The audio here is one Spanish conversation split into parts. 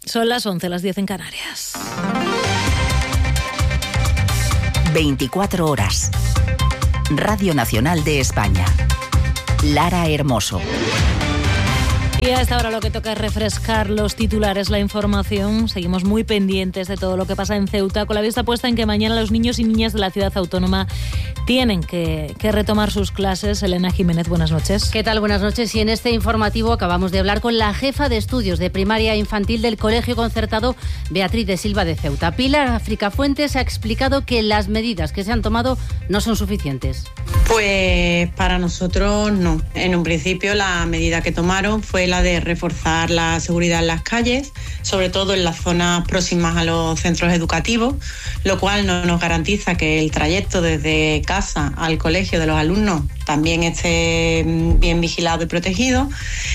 Son las 11, las 10 en Canarias. 24 horas. Radio Nacional de España. Lara Hermoso. Y a esta hora lo que toca es refrescar los titulares, la información. Seguimos muy pendientes de todo lo que pasa en Ceuta, con la vista puesta en que mañana los niños y niñas de la ciudad autónoma tienen que retomar sus clases. Elena Jiménez, buenas noches. ¿Qué tal? Buenas noches. Y en este informativo acabamos de hablar con la jefa de estudios de primaria e infantil del Colegio Concertado, Beatriz de Silva de Ceuta. Pilar Fricafuentes ha explicado que las medidas que se han tomado no son suficientes. Pues para nosotros no. En un principio la medida que tomaron fue la de reforzar la seguridad en las calles, sobre todo en las zonas próximas a los centros educativos, lo cual no nos garantiza que el trayecto desde casa al colegio de los alumnos también esté bien vigilado y protegido.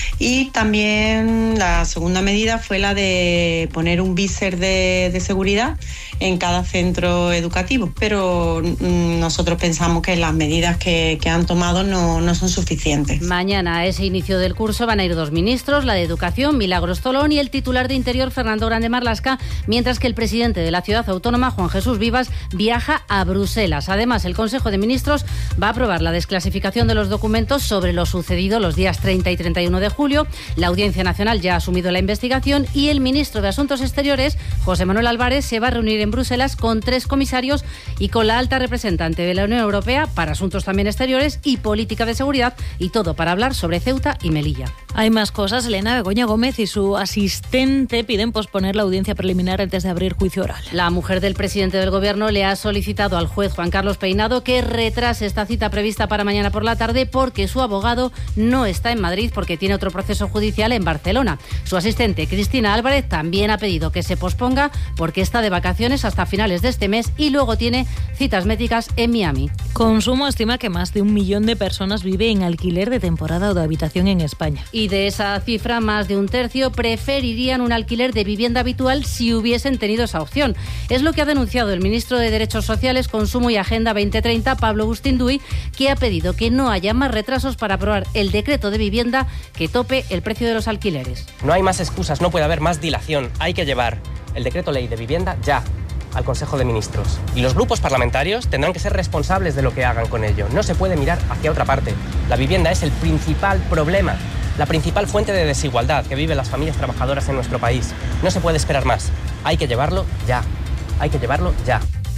Y también la segunda medida fue la de poner un viser de seguridad en cada centro educativo, pero nosotros pensamos que las medidas que han tomado no son suficientes. Mañana a ese inicio del curso van a ir 2 ministros, la de Educación, Milagros Tolón, y el titular de Interior, Fernando Grande Marlaska, mientras que el presidente de la ciudad autónoma, Juan Jesús Vivas, viaja a Bruselas. Además, el Consejo de Ministros va a aprobar la desclasificación de los documentos sobre lo sucedido los días 30 y 31 de julio. La Audiencia Nacional ya ha asumido la investigación y el ministro de Asuntos Exteriores, José Manuel Álvarez, se va a reunir en Bruselas con 3 comisarios y con la alta representante de la Unión Europea para Asuntos también Exteriores y Política de Seguridad, y todo para hablar sobre Ceuta y Melilla. Hay más cosas. Elena, Begoña Gómez y su asistente piden posponer la audiencia preliminar antes de abrir juicio oral. La mujer del presidente del Gobierno le ha solicitado al juez Juan Carlos Peinado que retrase esta cita prevista para mañana por la tarde porque su abogado no está en Madrid porque tiene otro proceso judicial en Barcelona. Su asistente, Cristina Álvarez, también ha pedido que se posponga porque está de vacaciones hasta finales de este mes y luego tiene citas médicas en Miami. Consumo estima que más de 1 millón de personas vive en alquiler de temporada o de habitación en España. Y de esa cifra, más de 1/3 preferirían un alquiler de vivienda habitual si hubiesen tenido esa opción. Es lo que ha denunciado el ministro de Derechos Sociales, Consumo y Agenda 2030, Pablo Bustinduy, que ha pedido que no haya más retrasos para aprobar el decreto de vivienda que tope el precio de los alquileres. No hay más excusas, no puede haber más dilación. Hay que llevar el decreto ley de vivienda ya al Consejo de Ministros. Y los grupos parlamentarios tendrán que ser responsables de lo que hagan con ello. No se puede mirar hacia otra parte. La vivienda es el principal problema, la principal fuente de desigualdad que viven las familias trabajadoras en nuestro país. No se puede esperar más. Hay que llevarlo ya. Hay que llevarlo ya.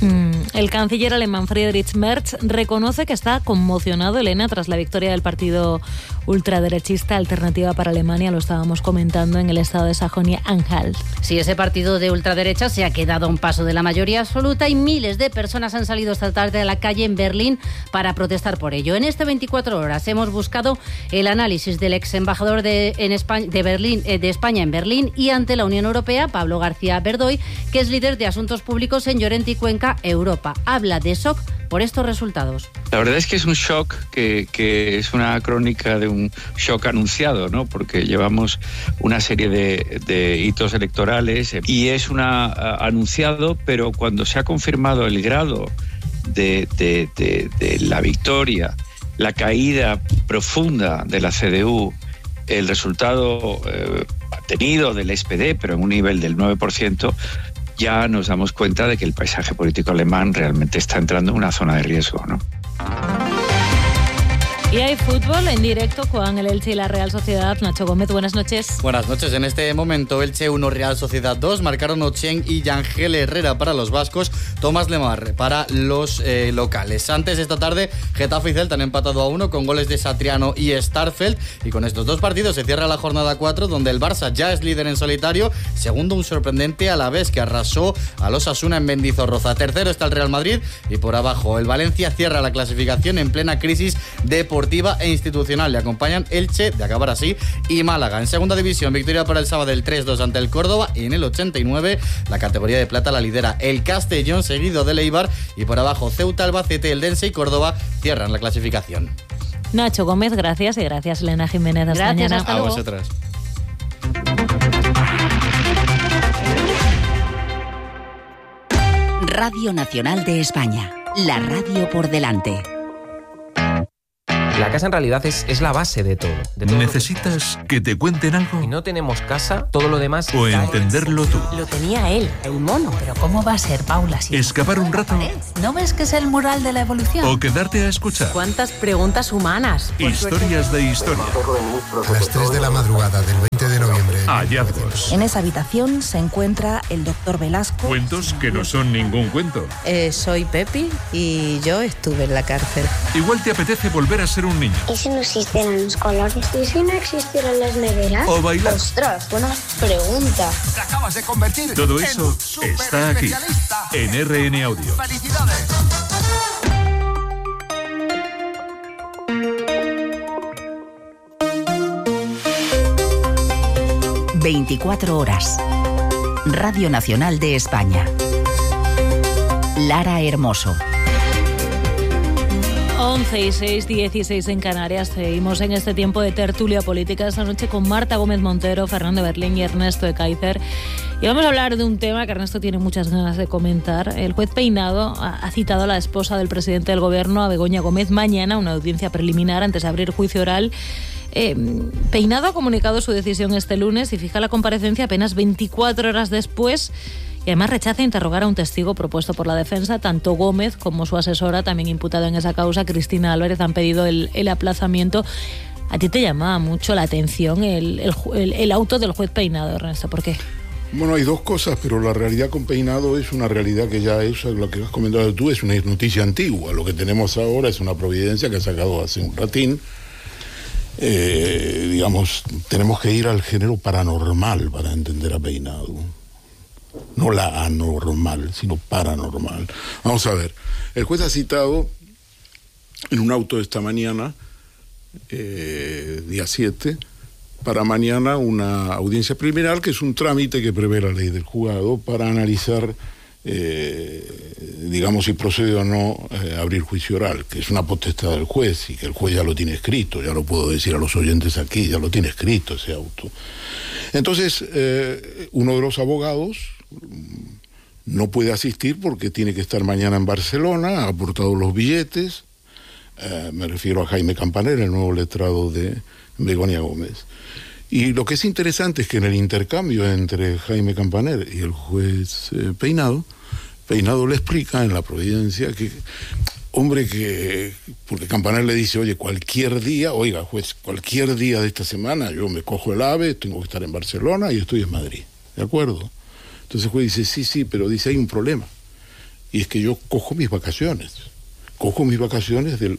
El canciller alemán Friedrich Merz reconoce que está conmocionado, Elena, tras la victoria del partido ultraderechista Alternativa para Alemania. Lo estábamos comentando en el estado de Sajonia-Anhalt. Sí, ese partido de ultraderecha se ha quedado a un paso de la mayoría absoluta y miles de personas han salido esta tarde a la calle en Berlín para protestar por ello. En este 24 horas hemos buscado el análisis del ex embajador de España en Berlín y ante la Unión Europea, Pablo García Verdoy, que es líder de Asuntos Públicos en Llorente y Cuenca, Europa. Habla de shock por estos resultados. La verdad es que es un shock que es una crónica de un shock anunciado, ¿no? Porque llevamos una serie de hitos electorales y es anunciado, pero cuando se ha confirmado el grado de la victoria, la caída profunda de la CDU, el resultado tenido del SPD, pero en un nivel del 9%, ya nos damos cuenta de que el paisaje político alemán realmente está entrando en una zona de riesgo, ¿no? Y hay fútbol en directo con el Elche y la Real Sociedad. Nacho Gómez, buenas noches. Buenas noches. En este momento, Elche 1, Real Sociedad 2. Marcaron Ocheng y Yangel Herrera para los vascos, Tomás Lemar para los locales. Antes, esta tarde, Getafe y Celta han empatado a 1 con goles de Satriano y Starfelt. Y con estos 2 partidos se cierra la jornada 4, donde el Barça ya es líder en solitario. Segundo, un sorprendente Alavés que arrasó a los Osasuna en Mendizorroza. Tercero está el Real Madrid y por abajo el Valencia cierra la clasificación en plena crisis deportiva e institucional. Le acompañan Elche, de acabar así, y Málaga. En segunda división, victoria para el sábado del 3-2 ante el Córdoba. Y en el 89, la categoría de plata la lidera el Castellón, seguido del Eibar. Y por abajo, Ceuta, Albacete, Eldense y Córdoba cierran la clasificación. Nacho Gómez, gracias. Y gracias, Elena Jiménez. Hasta mañana. Hasta luego. A vosotras. Radio Nacional de España. La radio por delante. La casa en realidad es la base de todo. ¿Necesitas que te cuenten algo? Si no tenemos casa, todo lo demás... ¿O entenderlo tú? Lo tenía él, el mono. Pero ¿cómo va a ser, Paula? Si ¿Escapar un rato? ¿No ves que es el mural de la evolución? ¿O quedarte a escuchar? ¿Cuántas preguntas humanas? Historias de historia. A las 3 de la madrugada del 20 de noviembre. Hallazgos. En esa habitación se encuentra el doctor Velasco. Cuentos que no son ningún cuento. Soy Pepi y yo estuve en la cárcel. Igual te apetece volver a ser un niño. ¿Y si no existieran los colores? ¿Y si no existieran las neveras? O bailar. ¡Ostras, buena pregunta! Te acabas de convertir. Todo eso está aquí, en RN Audio. ¡Felicidades! ...24 horas... Radio Nacional de España. Lara Hermoso. 11:06, 16 en Canarias. Seguimos en este tiempo de tertulia política esta noche con Marta Gómez Montero, Fernando Berlín y Ernesto de Kaiser. Y vamos a hablar de un tema que Ernesto tiene muchas ganas de comentar. El juez Peinado ha citado a la esposa del presidente del gobierno, a Begoña Gómez, mañana, una audiencia preliminar antes de abrir juicio oral. Peinado ha comunicado su decisión este lunes y fija la comparecencia apenas 24 horas después. Y además rechaza interrogar a un testigo propuesto por la defensa. Tanto Gómez como su asesora, también imputada en esa causa, Cristina Álvarez, han pedido el aplazamiento. ¿A ti te llamaba mucho la atención el auto del juez Peinado, Ernesto? ¿Por qué? Bueno, hay dos cosas, pero la realidad con Peinado es una realidad que ya es, lo que has comentado tú, es una noticia antigua. Lo que tenemos ahora es una providencia que ha sacado hace un ratín. Digamos, tenemos que ir al género paranormal para entender a Peinado. No la anormal, sino paranormal. Vamos a ver, el juez ha citado en un auto de esta mañana, día 7, para mañana una audiencia preliminar, que es un trámite que prevé la ley del juzgado para analizar, digamos, si procede o no abrir juicio oral, que es una potestad del juez y que el juez ya lo tiene escrito, ya lo puedo decir a los oyentes aquí, ya lo tiene escrito ese auto. Entonces, uno de los abogados no puede asistir porque tiene que estar mañana en Barcelona, ha aportado los billetes, me refiero a Jaime Campaner, el nuevo letrado de Begoña Gómez. Y lo que es interesante es que en el intercambio entre Jaime Campaner y el juez Peinado le explica en la providencia que, hombre, porque Campaner le dice, oye, cualquier día, oiga, juez, cualquier día de esta semana yo me cojo el AVE, tengo que estar en Barcelona y estoy en Madrid, ¿de acuerdo? Entonces el juez dice, sí, pero dice, hay un problema, y es que yo cojo mis vacaciones del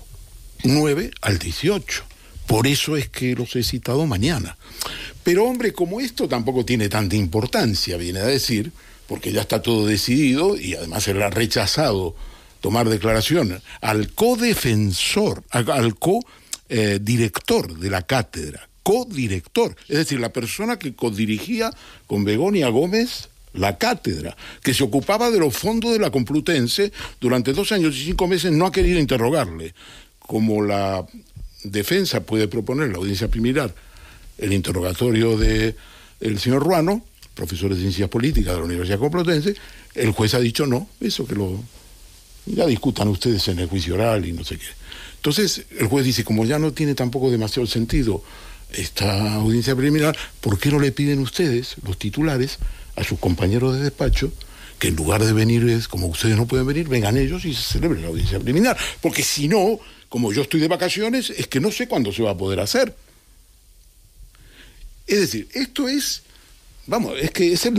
9 al 18, por eso es que los he citado mañana. Pero hombre, como esto tampoco tiene tanta importancia, viene a decir, porque ya está todo decidido y además él ha rechazado tomar declaración al codefensor, al co-director de la cátedra, codirector, es decir, la persona que codirigía con Begoña Gómez la cátedra, que se ocupaba de los fondos de la Complutense durante 2 años y 5 meses, no ha querido interrogarle. Como la defensa puede proponer la audiencia preliminar el interrogatorio del señor Ruano, profesor de Ciencias Políticas de la Universidad Complutense, el juez ha dicho no, eso que ya discutan ustedes en el juicio oral y no sé qué. Entonces el juez dice, como ya no tiene tampoco demasiado sentido esta audiencia preliminar, ¿por qué no le piden ustedes, los titulares, a sus compañeros de despacho, que en lugar de venir, como ustedes no pueden venir, vengan ellos y se celebre la audiencia preliminar? Porque si no, como yo estoy de vacaciones, es que no sé cuándo se va a poder hacer. Es decir, esto es, vamos, es que es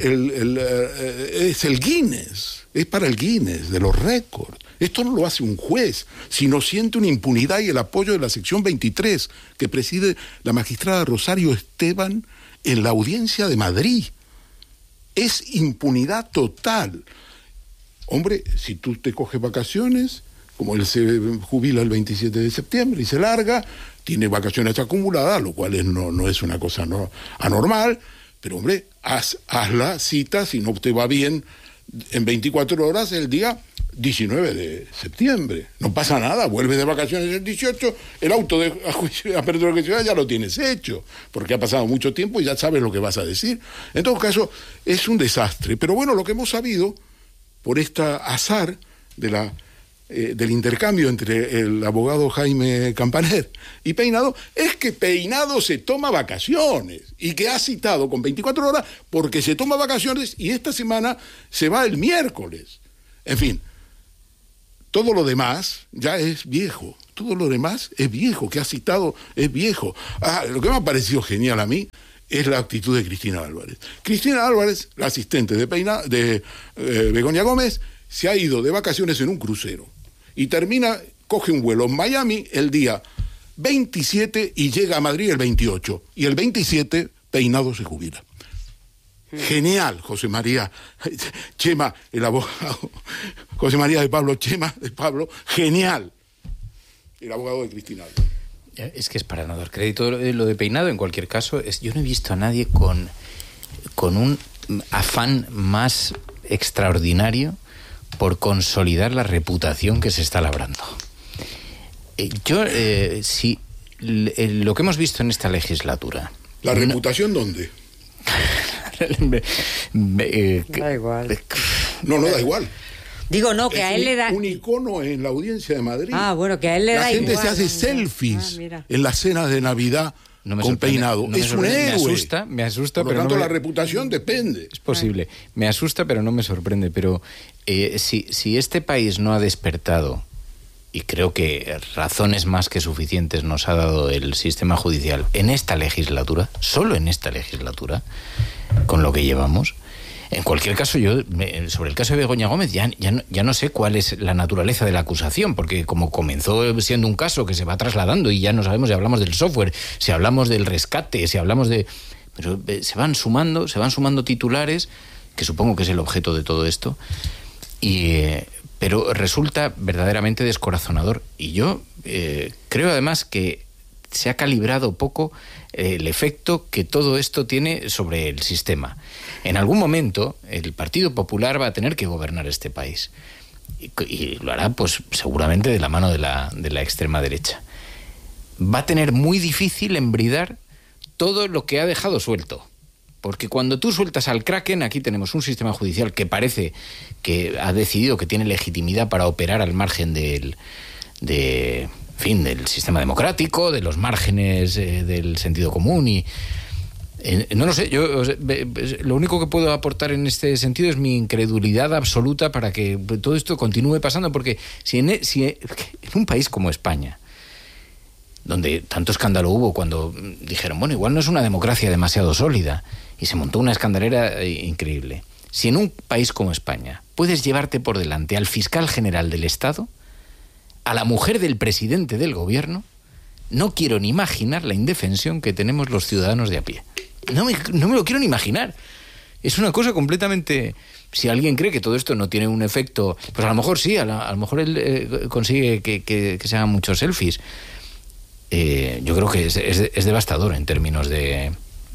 el Guinness, es para el Guinness de los récords. Esto no lo hace un juez, sino siente una impunidad y el apoyo de la sección 23, que preside la magistrada Rosario Esteban en la audiencia de Madrid. Es impunidad total. Hombre, si tú te coges vacaciones, como él se jubila el 27 de septiembre y se larga, tiene vacaciones acumuladas, lo cual no es una cosa anormal, pero hombre, haz la cita, si no te va bien, en 24 horas el día 19 de septiembre. No pasa nada, vuelves de vacaciones el 18, el auto de apertura de ciudad ya lo tienes hecho, porque ha pasado mucho tiempo y ya sabes lo que vas a decir. En todo caso, es un desastre. Pero bueno, lo que hemos sabido, por este azar de la del intercambio entre el abogado Jaime Campaner y Peinado es que Peinado se toma vacaciones y que ha citado con 24 horas porque se toma vacaciones y esta semana se va el miércoles. En fin, todo lo demás ya es viejo. Todo lo demás es viejo, que ha citado es viejo. Lo que me ha parecido genial a mí es la actitud de Cristina Álvarez. Cristina Álvarez, la asistente de Begoña Gómez, se ha ido de vacaciones en un crucero y coge un vuelo en Miami el día 27 y llega a Madrid el 28. Y el 27 Peinado se jubila. Genial, José María Chema, el abogado, José María de Pablo Chema, de Pablo, genial, el abogado de Cristina Álvarez. Es que es para no dar crédito lo de Peinado, en cualquier caso, yo no he visto a nadie con un afán más extraordinario por consolidar la reputación que se está labrando. Si lo que hemos visto en esta legislatura... ¿La reputación dónde? Da igual. No da igual. Digo, no, que a él le da... un icono en la audiencia de Madrid. Bueno, que a él le da igual. La gente se hace selfies en las cenas de Navidad con Peinado. Es un héroe. Me asusta, por lo tanto, la reputación depende. Es posible. Me asusta, pero no me sorprende. Pero si este país no ha despertado, y creo que razones más que suficientes nos ha dado el sistema judicial en esta legislatura, solo en esta legislatura, con lo que llevamos... En cualquier caso, yo sobre el caso de Begoña Gómez ya no sé cuál es la naturaleza de la acusación, porque como comenzó siendo un caso que se va trasladando y ya no sabemos si hablamos del software, si hablamos del rescate, si hablamos de... Pero se van sumando titulares, que supongo que es el objeto de todo esto, pero resulta verdaderamente descorazonador. Y yo creo además que se ha calibrado poco el efecto que todo esto tiene sobre el sistema. En algún momento el Partido Popular va a tener que gobernar este país y lo hará pues seguramente de la mano de la extrema derecha. Va a tener muy difícil embridar todo lo que ha dejado suelto, porque cuando tú sueltas al Kraken, aquí tenemos un sistema judicial que parece que ha decidido que tiene legitimidad para operar al margen del sistema democrático, de los márgenes del sentido común y... no lo sé, yo lo único que puedo aportar en este sentido es mi incredulidad absoluta para que todo esto continúe pasando, porque si en un país como España, donde tanto escándalo hubo cuando dijeron, bueno, igual no es una democracia demasiado sólida, y se montó una escandalera increíble, si en un país como España puedes llevarte por delante al fiscal general del Estado, a la mujer del presidente del gobierno, no quiero ni imaginar la indefensión que tenemos los ciudadanos de a pie. No me lo quiero ni imaginar. Es una cosa completamente... Si alguien cree que todo esto no tiene un efecto... Pues a lo mejor sí, a lo mejor él consigue que se hagan muchos selfies. Yo creo que es devastador en términos de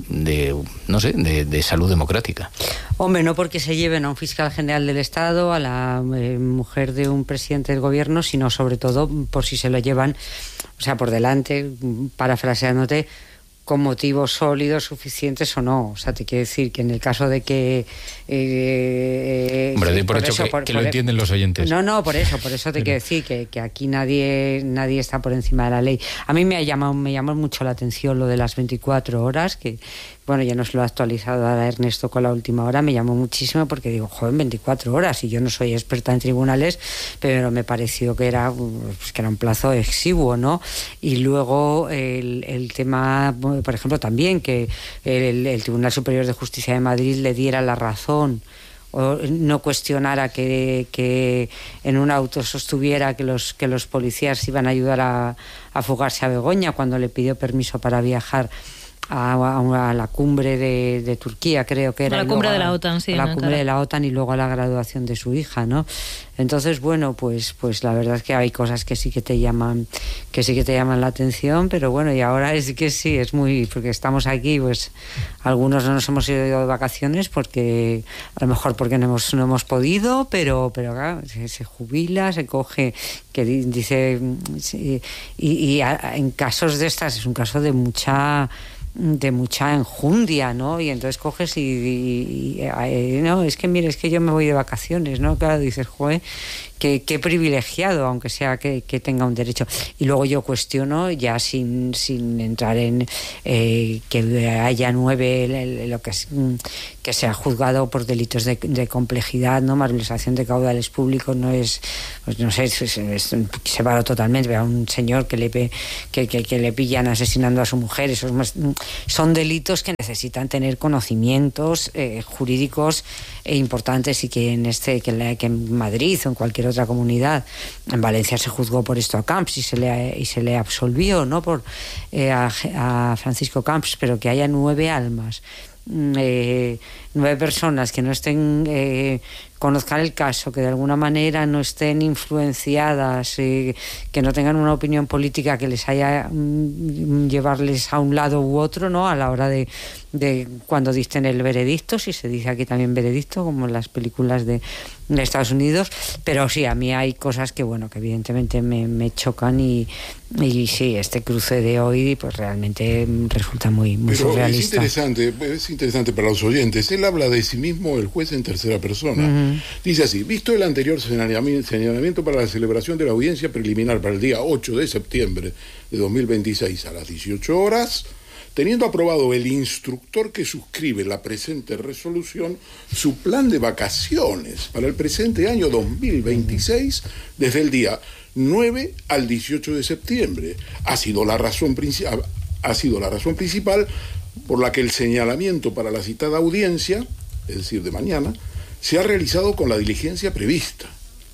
salud democrática. Hombre, no porque se lleven a un fiscal general del Estado, a la mujer de un presidente del gobierno, sino sobre todo por si se lo llevan, o sea, por delante, parafraseándote, con motivos sólidos, suficientes o no. O sea, te quiero decir que en el caso de que... Hombre, por hecho que lo entienden los oyentes. No, por eso te quiero decir que aquí nadie está por encima de la ley. A mí me llamó mucho la atención lo de las 24 horas, que, bueno, ya nos lo ha actualizado ahora Ernesto con la última hora, me llamó muchísimo porque digo, joder, 24 horas, y yo no soy experta en tribunales, pero me pareció que era un plazo exiguo, ¿no? Y luego el tema, por ejemplo, también que el Tribunal Superior de Justicia de Madrid le diera la razón o no cuestionara que en un auto sostuviera que los policías iban a ayudar a fugarse a Begoña cuando le pidió permiso para viajar a la cumbre de Turquía, creo que era. A la cumbre de la OTAN, sí. A la cumbre de la OTAN y luego a la graduación de su hija, ¿no? Entonces, bueno, pues la verdad es que hay cosas que sí que te llaman la atención, pero bueno, y ahora es que sí, es muy... Porque estamos aquí, pues algunos no nos hemos ido de vacaciones porque a lo mejor porque no hemos podido, pero claro, se jubila, se coge, que dice... Y en casos de estas es un caso de mucha mucha enjundia, ¿no? Y entonces coges no, es que mire, es que yo me voy de vacaciones, ¿no? Claro, dices, joder, qué privilegiado, aunque sea que tenga un derecho. Y luego yo cuestiono, ya sin entrar en que haya 9 que se ha juzgado por delitos de complejidad, ¿no? Malversación de caudales públicos no es, pues no sé, es separado totalmente. Vea, un señor que le pillan asesinando a su mujer, son delitos que necesitan tener conocimientos jurídicos importantes, y que que en Madrid o en cualquier otra comunidad, en Valencia se juzgó por esto a Camps y se le absolvió, ¿no? A Francisco Camps, pero que haya 9 almas, 9 personas que no estén conozcan el caso, que de alguna manera no estén influenciadas, que no tengan una opinión política que les haya llevarles a un lado u otro, ¿no? A la hora de cuando dicten el veredicto, si se dice aquí también veredicto, como en las películas de Estados Unidos. Pero sí, a mí hay cosas que evidentemente me chocan, y sí, este cruce de hoy pues realmente resulta muy surrealista. Es interesante para los oyentes. Él habla de sí mismo, el juez, en tercera persona. Uh-huh. Dice así: visto el anterior señalamiento para la celebración de la audiencia preliminar para el día 8 de septiembre de 2026 a las 18 horas, teniendo aprobado el instructor que suscribe la presente resolución su plan de vacaciones para el presente año 2026 desde el día 9 al 18 de septiembre, ha sido la razón principal por la que el señalamiento para la citada audiencia, es decir, de mañana, se ha realizado con la diligencia prevista.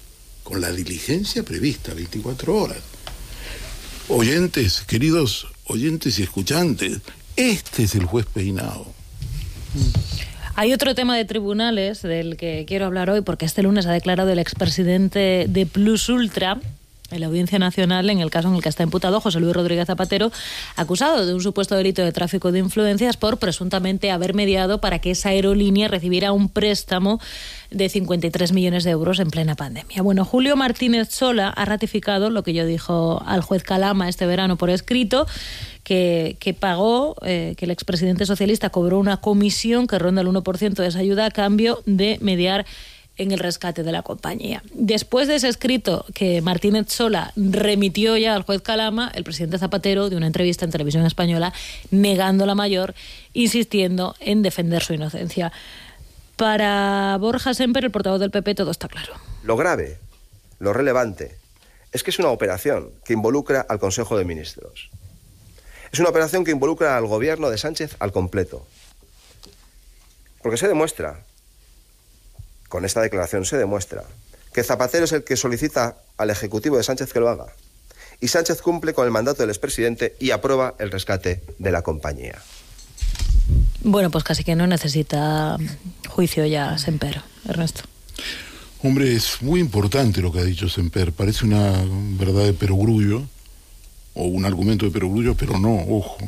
24 horas. Oyentes, queridos oyentes y escuchantes, este es el juez Peinado. Hay otro tema de tribunales del que quiero hablar hoy, porque este lunes ha declarado el expresidente de Plus Ultra en la Audiencia Nacional, en el caso en el que está imputado José Luis Rodríguez Zapatero, acusado de un supuesto delito de tráfico de influencias por presuntamente haber mediado para que esa aerolínea recibiera un préstamo de 53 millones de euros en plena pandemia. Bueno, Julio Martínez Sola ha ratificado lo que yo dijo al juez Calama este verano por escrito, que pagó, que el expresidente socialista cobró una comisión que ronda el 1% de esa ayuda a cambio de mediar en el rescate de la compañía. Después de ese escrito que Martínez Sola remitió ya al juez Calama, el presidente Zapatero dio una entrevista en Televisión Española negando la mayor, insistiendo en defender su inocencia. Para Borja Semper, el portavoz del PP, todo está claro. Lo grave, lo relevante, es que es una operación que involucra al Consejo de Ministros. Es una operación que involucra al gobierno de Sánchez al completo. Porque se demuestra, con esta declaración se demuestra, que Zapatero es el que solicita al Ejecutivo de Sánchez que lo haga. Y Sánchez cumple con el mandato del expresidente y aprueba el rescate de la compañía. Bueno, pues casi que no necesita juicio ya Semper, Ernesto. Hombre, es muy importante lo que ha dicho Semper. Parece una verdad de perogrullo, o un argumento de perogrullo, pero no, ojo.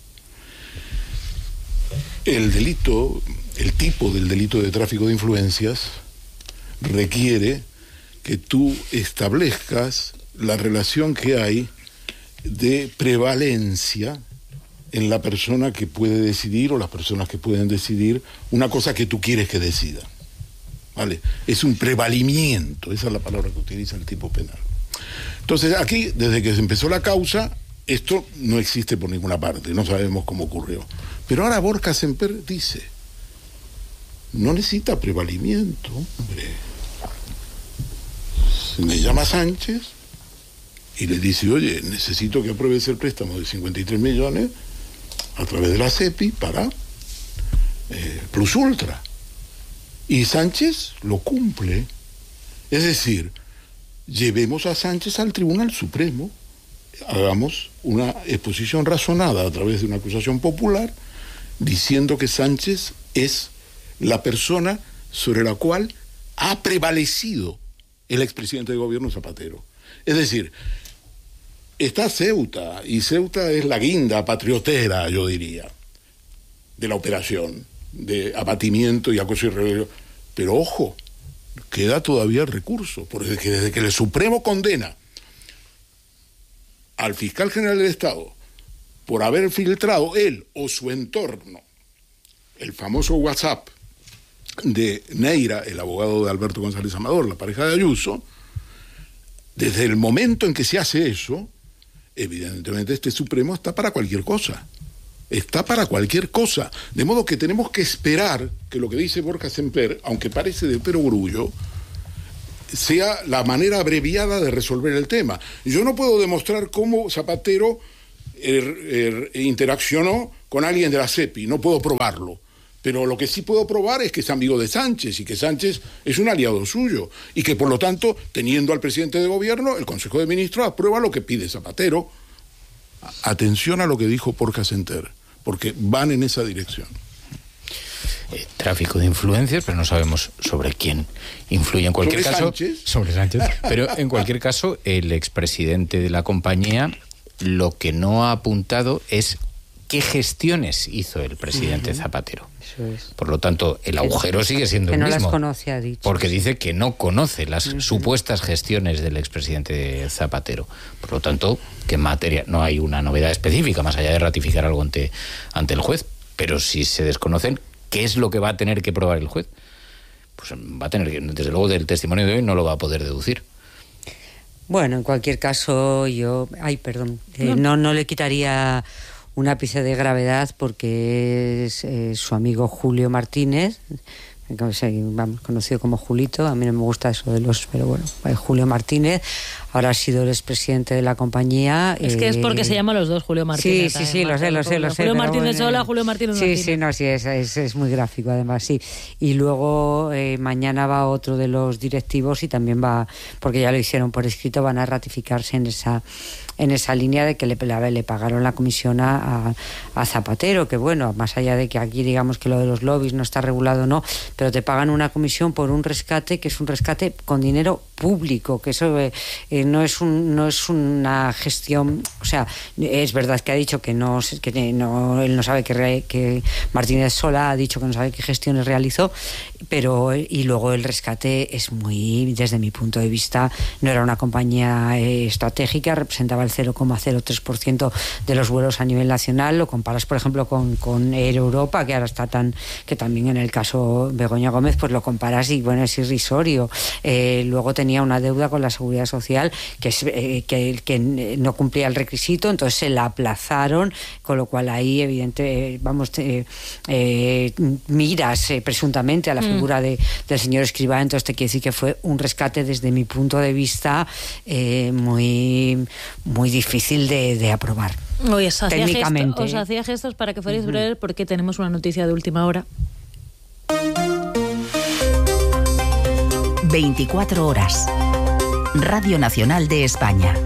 El tipo del delito de tráfico de influencias requiere que tú establezcas la relación que hay de prevalencia en la persona que puede decidir, o las personas que pueden decidir una cosa que tú quieres que decida. ¿Vale? Es un prevalimiento, esa es la palabra que utiliza el tipo penal. Entonces, aquí, desde que se empezó la causa, esto no existe por ninguna parte, no sabemos cómo ocurrió. Pero ahora Borja Semper dice: no necesita prevalimiento, hombre. Se me llama Sánchez y le dice: oye, necesito que apruebes el préstamo de 53 millones a través de la CEPI para Plus Ultra. Y Sánchez lo cumple. Es decir, llevemos a Sánchez al Tribunal Supremo, hagamos una exposición razonada a través de una acusación popular, diciendo que Sánchez es la persona sobre la cual ha prevalecido el expresidente de gobierno Zapatero. Es decir, está Ceuta, y Ceuta es la guinda patriotera, yo diría, de la operación de abatimiento y acoso y rebelión. Pero ojo, queda todavía el recurso, porque desde que el Supremo condena al fiscal general del Estado por haber filtrado él o su entorno el famoso WhatsApp de Neira, el abogado de Alberto González Amador, la pareja de Ayuso, desde el momento en que se hace eso, evidentemente este Supremo está para cualquier cosa. Está para cualquier cosa. De modo que tenemos que esperar que lo que dice Borja Semper, aunque parece de perogrullo, sea la manera abreviada de resolver el tema. Yo no puedo demostrar cómo Zapatero interaccionó con alguien de la CEPI, no puedo probarlo. Pero lo que sí puedo probar es que es amigo de Sánchez y que Sánchez es un aliado suyo y que, por lo tanto, teniendo al presidente de gobierno, el Consejo de Ministros aprueba lo que pide Zapatero. Atención a lo que dijo Borja Semper, porque van en esa dirección. Tráfico de influencias, pero no sabemos sobre quién influye. En cualquier caso, sobre Sánchez. Pero en cualquier caso, el expresidente de la compañía lo que no ha apuntado es qué gestiones hizo el presidente Zapatero. Eso es. Por lo tanto, el agujero sigue siendo el mismo. Que no las conoce, ha dicho. Porque dice que no conoce las supuestas gestiones del expresidente Zapatero. Por lo tanto, que en materia no hay una novedad específica, más allá de ratificar algo ante el juez. Pero si se desconocen, ¿qué es lo que va a tener que probar el juez? Pues va a tener que, desde luego, del testimonio de hoy no lo va a poder deducir. Bueno, en cualquier caso, yo... no le quitaría un ápice de gravedad porque es su amigo Julio Martínez, conocido como Julito. A mí no me gusta eso de los... Pero bueno, Julio Martínez ahora ha sido el expresidente de la compañía. Es que es porque se llaman los dos Julio Martínez. Sí, lo sé. Julio Martínez Sola, Julio Martínez Martínez. Sí, es muy gráfico además, sí. Y luego mañana va otro de los directivos y también va, porque ya lo hicieron por escrito, van a ratificarse en esa línea de que le pagaron la comisión a Zapatero, que bueno, más allá de que aquí digamos que lo de los lobbies no está regulado, no, pero te pagan una comisión por un rescate que es un rescate con dinero público, que eso no es una gestión, o sea, es verdad que ha dicho que él no sabe que Martínez Sola ha dicho que no sabe qué gestiones realizó, pero y luego el rescate es muy, desde mi punto de vista, no era una compañía estratégica, representaba el 0,03% de los vuelos a nivel nacional. Lo comparas, por ejemplo, con Air Europa, que ahora está que también en el caso Begoña Gómez, pues lo comparas y bueno, es irrisorio. Luego tenía una deuda con la Seguridad Social que no cumplía el requisito, entonces se la aplazaron, con lo cual ahí miras presuntamente a la figura del señor Escrivá. Entonces te quiero decir que fue un rescate desde mi punto de vista muy difícil de aprobar. Oye, técnicamente. Os hacía gestos para que fuerais breves porque tenemos una noticia de última hora. 24 horas. Radio Nacional de España.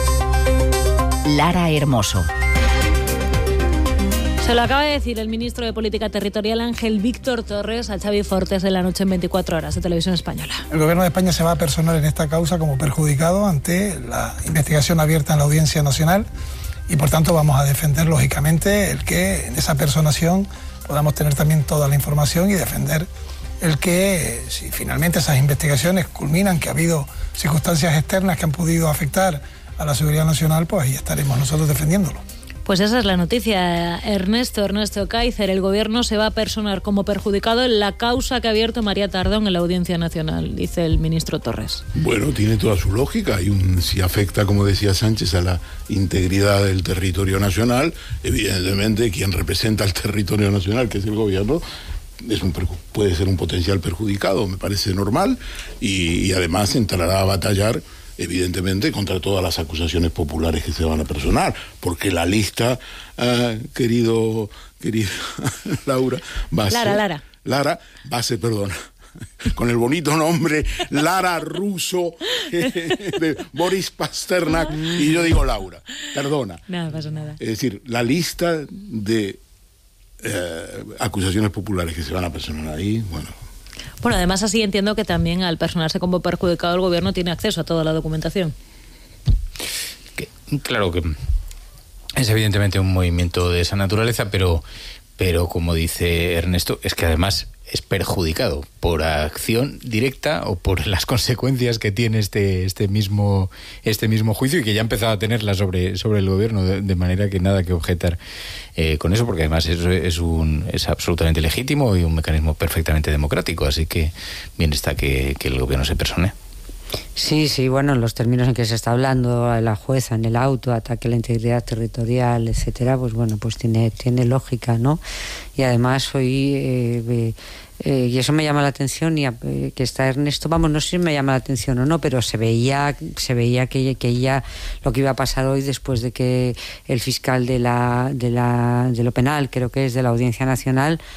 Lara Hermoso. Se lo acaba de decir el ministro de Política Territorial, Ángel Víctor Torres, a Xavi Fortes en la noche en 24 horas de Televisión Española. El Gobierno de España se va a personar en esta causa como perjudicado ante la investigación abierta en la Audiencia Nacional y, por tanto, vamos a defender, lógicamente, el que en esa personación podamos tener también toda la información y defender el que, si finalmente esas investigaciones culminan, que ha habido circunstancias externas que han podido afectar a la seguridad nacional, pues ahí estaremos nosotros defendiéndolo. Pues esa es la noticia, Ernesto Kaiser. El Gobierno se va a personar como perjudicado en la causa que ha abierto María Tardón en la Audiencia Nacional, dice el ministro Torres. Bueno, tiene toda su lógica. Si afecta, como decía Sánchez, a la integridad del territorio nacional, evidentemente quien representa al territorio nacional, que es el Gobierno, puede ser un potencial perjudicado, me parece normal, y además entrará a batallar evidentemente contra todas las acusaciones populares que se van a personar, porque la lista, querida Laura, va a ser... Lara, va a ser, perdona, con el bonito nombre Lara Russo de Boris Pasternak, y yo digo Laura, perdona. Nada, pasa nada. Es decir, la lista de acusaciones populares que se van a personar ahí, Bueno, además así entiendo que también al personarse como perjudicado el Gobierno tiene acceso a toda la documentación. Claro que es evidentemente un movimiento de esa naturaleza, pero como dice Ernesto, es que además es perjudicado por acción directa o por las consecuencias que tiene este mismo juicio, y que ya ha empezado a tenerla sobre el gobierno, de manera que nada que objetar con eso, porque además es absolutamente legítimo y un mecanismo perfectamente democrático, así que bien está que el gobierno se persone. Sí, bueno, en los términos en que se está hablando, la jueza en el auto, ataque a la integridad territorial, etcétera, pues bueno, pues tiene lógica, ¿no? Y además hoy y eso me llama la atención, y que está Ernesto, vamos, no sé si me llama la atención o no, pero se veía que ya lo que iba a pasar hoy, después de que el fiscal de lo penal, creo que es de la Audiencia Nacional,